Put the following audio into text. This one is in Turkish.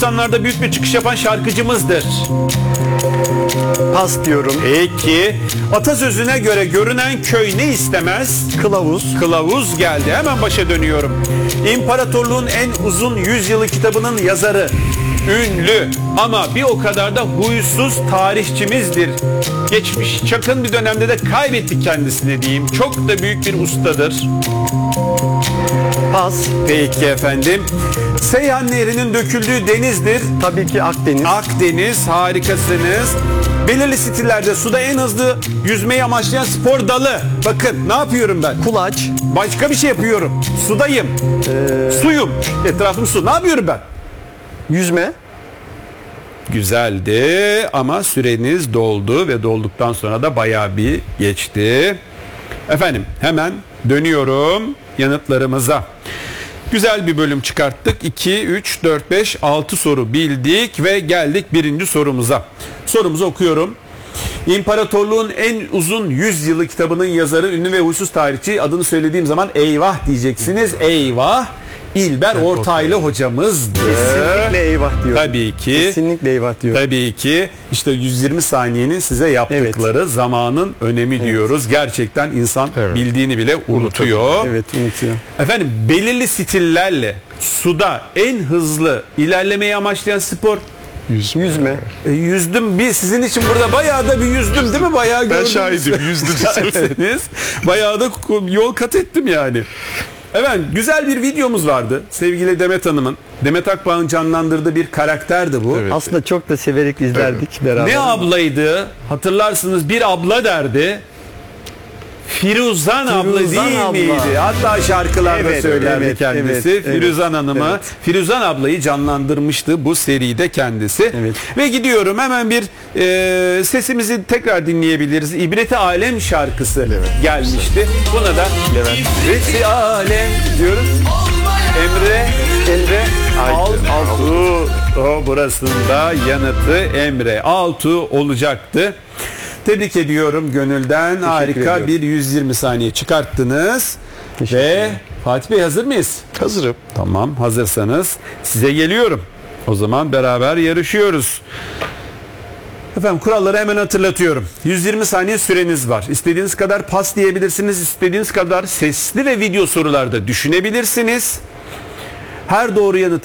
İnsanlarda büyük bir çıkış yapan şarkıcımızdır. Pas diyorum. Peki, atasözüne göre görünen köy ne istemez? Kılavuz. Kılavuz geldi. Hemen başa dönüyorum. İmparatorluğun en uzun 100 yılı kitabının yazarı. Ünlü ama bir o kadar da huysuz tarihçimizdir. Geçmiş yakın bir dönemde de kaybettik kendisini diyeyim. Çok da büyük bir ustadır. Pas. Peki efendim. Seyhan Nehri'nin döküldüğü denizdir. Tabii ki Akdeniz. Akdeniz, harikasınız. Belirli stillerde suda en hızlı yüzmeyi amaçlayan spor dalı. Bakın ne yapıyorum ben? Kulaç. Başka bir şey yapıyorum. Sudayım. Suyum. Etrafım su. Ne yapıyorum ben? Yüzme. Güzeldi ama süreniz doldu ve dolduktan sonra da bayağı bir geçti. Efendim hemen dönüyorum yanıtlarımıza. Güzel bir bölüm çıkarttık. 2, 3, 4, 5, 6 soru bildik ve geldik birinci sorumuza. Sorumuzu okuyorum. İmparatorluğun en uzun 100 yılı kitabının yazarı, ünlü ve huysuz tarihçi, adını söylediğim zaman eyvah diyeceksiniz. Eyvah. İlber Ortaylı hocamızdı. Kesinlikle eyvah diyorum. Tabii ki. Kesinlikle eyvah diyorum. Tabii ki. İşte 120 saniyenin size yaptıkları zamanın önemi diyoruz. Gerçekten insan bildiğini bile unutuyor. Evet, unutuyor. Efendim belirli stillerle suda en hızlı ilerlemeyi amaçlayan spor. Yüzme. Yüzdüm bir sizin için burada bayağı da bir yüzdüm değil mi? Bayağı gördüm. Ben şahidim, yüzdüm. Şahitsiniz. Bayağı da yol kat ettim yani. Evet, güzel bir videomuz vardı. Sevgili Demet Hanım'ın, Demet Akbağ'ın canlandırdığı bir karakterdi bu. Evet. Aslında çok da severek izlerdik beraber. Ne ablaydı? Hatırlarsınız, bir abla derdi. Firuzan abla değil abla. miydi? Hatta şarkılarda Evet, söylerdi evet, kendisi. evet, Firuzan Hanım'ı, evet. Firuzan ablayı canlandırmıştı bu seride kendisi. Evet. Ve gidiyorum hemen bir sesimizi tekrar dinleyebiliriz. İbreti Alem şarkısı gelmişti. Buna da İbreti Alem diyoruz. Emre Altuğ. O burasında yanıtı Emre Altuğ olacaktı. Tebrik ediyorum gönülden. Harika ediyorum. bir 120 saniye çıkarttınız. Ve Fatih Bey hazır mıyız? Hazırım. Tamam, hazırsanız size geliyorum. O zaman beraber yarışıyoruz. Efendim kuralları hemen hatırlatıyorum. 120 saniye süreniz var. İstediğiniz kadar pas diyebilirsiniz. İstediğiniz kadar sesli ve video sorularda düşünebilirsiniz. Her doğru yanıtı